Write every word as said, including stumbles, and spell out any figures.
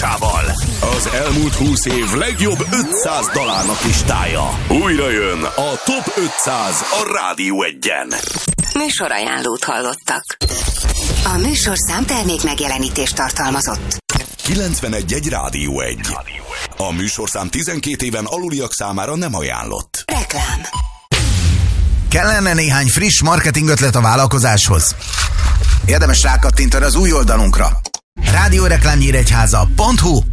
tudásával. Az elmúlt húsz év legjobb ötszáz dalának listája. Újra jön a Top ötszáz a Rádió Egyen. Műsorajánlót hallottak. A műsorszám termék megjelenítést tartalmazott. kilencvenegy egy Rádió Egy. A műsorszám tizenkét éven aluliak számára nem ajánlott. Reklám. Kellene néhány friss marketing ötlet a vállalkozáshoz? Érdemes rákattintani az új oldalunkra. rádióreklámnyíregyháza pont hu